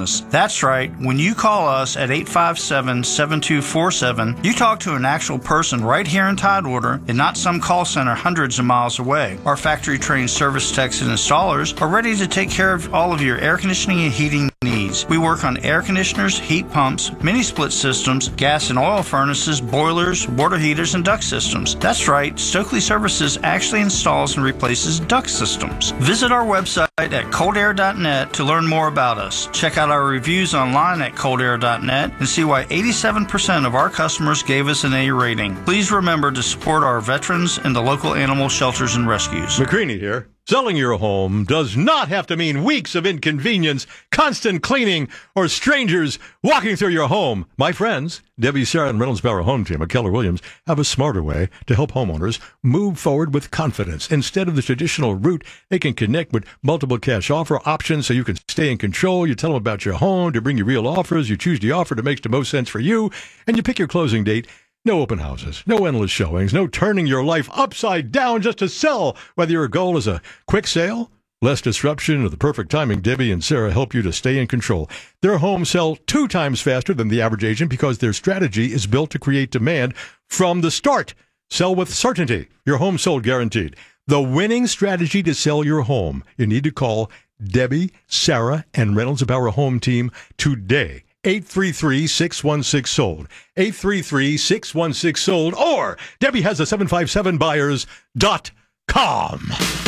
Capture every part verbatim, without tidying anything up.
business. That's right. When you call us at eight five seven, seven two four seven, you talk to an actual person right here in Tidewater and not some call center hundreds of miles away. Our factory-trained service techs and installers are ready to take care of all of your air conditioning and heating needs. We work on air conditioners, heat pumps, mini-split systems, gas and oil furnaces, boilers, water heaters, and duct systems. That's right. Stokely Services actually installs and replaces duct systems. Visit our website at cold air dot net to learn more about us. Check out our reviews online at cold air dot net and see why eighty-seven percent of our customers gave us an A rating. Please remember to support our veterans and the local animal shelters and rescues. McCreany here. Selling your home does not have to mean weeks of inconvenience, constant cleaning, or strangers walking through your home. My friends, Debbie, Sarah, and Reynolds Bauer Home Team at Keller Williams have a smarter way to help homeowners move forward with confidence. Instead of the traditional route, they can connect with multiple cash offer options so you can stay in control. You tell them about your home to bring you real offers. You choose the offer that makes the most sense for you, and you pick your closing date. No open houses, no endless showings, no turning your life upside down just to sell. Whether your goal is a quick sale, less disruption, or the perfect timing, Debbie and Sarah help you to stay in control. Their homes sell two times faster than the average agent because their strategy is built to create demand from the start. Sell with certainty. Your home sold guaranteed. The winning strategy to sell your home. You need to call Debbie, Sarah, and Reynolds Bauer Home Team today. eight three three, six one six, sold. eight three three, six one six, sold. Or Debbie has a seven five seven buyers dot com.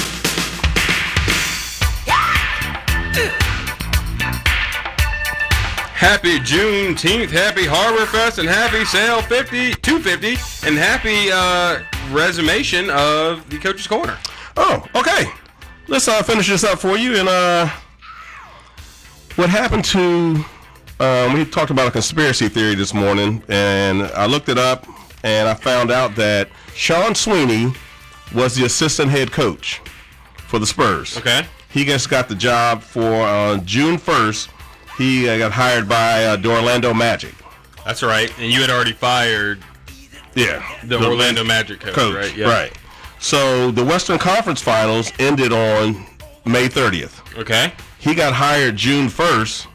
Happy Juneteenth, happy Harborfest, and happy Sale fifty, two fifty, and happy uh, resumation of the Coach's Corner. Oh, okay. Let's uh, finish this up for you. And uh, what happened to... Um, we talked about a conspiracy theory this morning, and I looked it up, and I found out that Sean Sweeney was the assistant head coach for the Spurs. Okay. He just got the job for uh, June first. He uh, got hired by uh, the Orlando Magic. That's right. And you had already fired yeah, the, the Orlando Magic coach, coach right? Yep. Right. So the Western Conference Finals ended on May thirtieth. Okay. He got hired June first.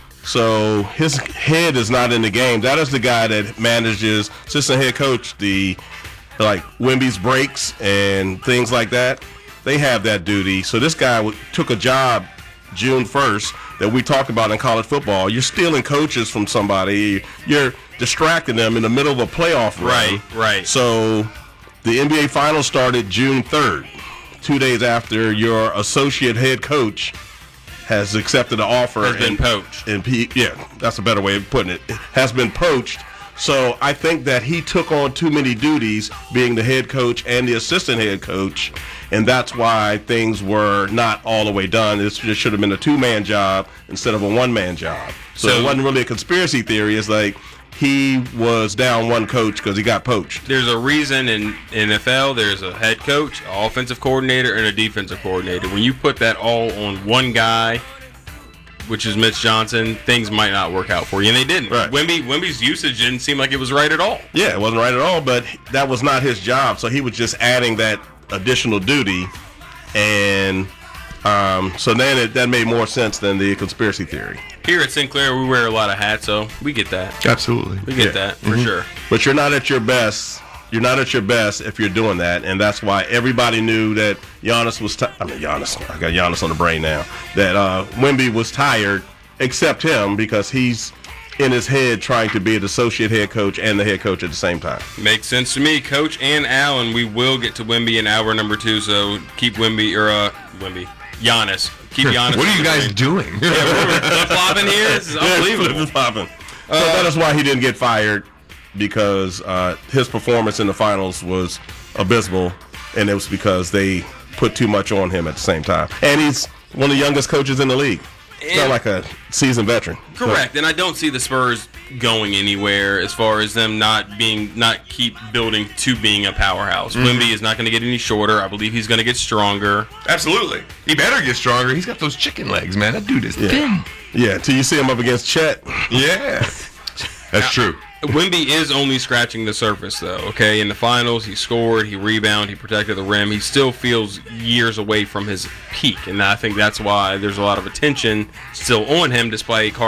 So his head is not in the game. That is the guy that manages, assistant head coach, the like Wemby's breaks and things like that. They have that duty. So this guy w- took a job June first that we talked about in college football. You're stealing coaches from somebody. You're distracting them in the middle of a playoff run. Right, right. So the N B A Finals started June third, two days after your associate head coach has accepted the offer. Has been and, poached. And he, yeah, that's a better way of putting it. Has been poached. So I think that he took on too many duties, being the head coach and the assistant head coach, and that's why things were not all the way done. This just should have been a two-man job instead of a one-man job. So, so it wasn't really a conspiracy theory. It's like he was down one coach because he got poached. There's a reason in N F L there's a head coach, an offensive coordinator, and a defensive coordinator. When you put that all on one guy, which is Mitch Johnson, things might not work out for you, and they didn't. Right. Wemby, Wemby's usage didn't seem like it was right at all. Yeah, it wasn't right at all, but that was not his job, so he was just adding that additional duty, and um, so then it, that made more sense than the conspiracy theory. Here at Sinclair, we wear a lot of hats, so we get that. Absolutely. We get yeah. that, for mm-hmm. sure. But you're not at your best. You're not at your best if you're doing that, and that's why everybody knew that Giannis was. T- I mean, Giannis. I got Giannis on the brain now. That uh, Wemby was tired, except him, because he's in his head trying to be an associate head coach and the head coach at the same time. Makes sense to me, Coach and Allen. We will get to Wemby in hour number two, so keep Wemby or uh, Wemby, Giannis. Keep Giannis. What are you guys doing? Yeah, we're flip-flopping here. This is unbelievable. Yeah, flip-flopping. So uh, that is why he didn't get fired, because uh, his performance in the finals was abysmal, and it was because they put too much on him at the same time. And he's one of the youngest coaches in the league. It's not like a seasoned veteran. Correct, and I don't see the Spurs going anywhere as far as them not being, not keep building to being a powerhouse. Mm-hmm. Wemby is not going to get any shorter. I believe he's going to get stronger. Absolutely. He better get stronger. He's got those chicken legs, man. That dude is yeah. thin. Yeah, till you see him up against Chet. Yeah, that's now, true. Wemby is only scratching the surface, though, okay? In the finals, he scored, he rebounded, he protected the rim. He still feels years away from his peak, and I think that's why there's a lot of attention still on him, despite